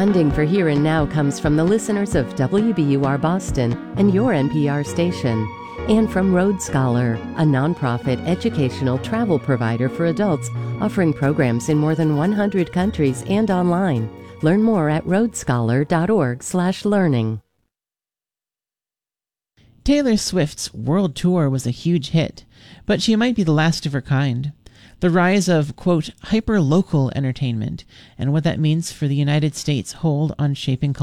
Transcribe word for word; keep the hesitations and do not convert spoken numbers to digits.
Funding for Here and Now comes from the listeners of W B U R Boston and your N P R station, and from Road Scholar, a nonprofit educational travel provider for adults offering programs in more than one hundred countries and online. Learn more at roadscholar.org slash learning. Taylor Swift's world tour was a huge hit, but she might be the last of her kind. The rise of, quote, hyper-local entertainment and what that means for the United States' hold on shaping culture